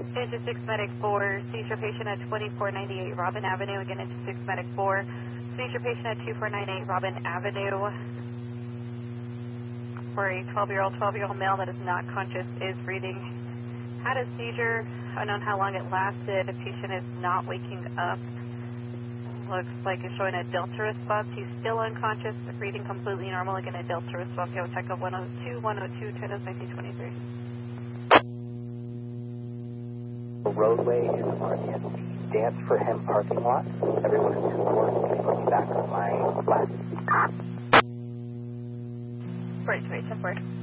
Into 6 Medic 4, seizure patient at 2498 Robin Avenue. Again, into 6 Medic 4, seizure patient at 2498 Robin Avenue. For a 12-year-old male that is not conscious, is breathing, had a seizure, unknown how long it lasted. The patient is not waking up. Looks like it's showing a delta response. He's still unconscious, breathing completely normal. Again, a delta response. Go check up 102, 102, 10 is 1923. The roadway is marked as the Dance for Him parking lot. Everyone is to can you put me back on my flat? Right, 10-4.